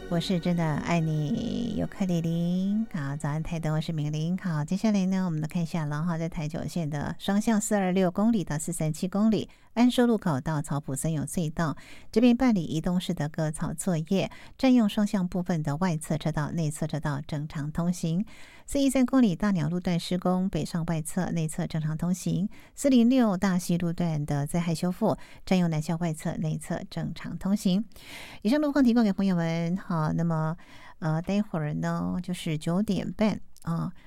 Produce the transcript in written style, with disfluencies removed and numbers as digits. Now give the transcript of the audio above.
我是真的爱你，尤克里里。好，早安台东，我是明玲。好，接下来呢，我们来看一下了哈，在台九线的双向426公里到437公里，安寿路口到草埔森永隧道这边办理移动式的割草作业，占用双向部分的外侧车道、内侧车道正常通行。413公里大鸟路段施工，北上外侧、内侧正常通行。406大溪路段的灾害修复，占用南向外侧、内侧正常通行。以上路况提供给朋友们。好，那么待会儿呢就是9点半啊。